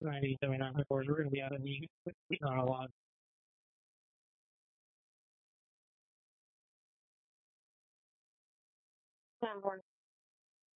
90, 79 cores. We're going to be out of need. Not a lot.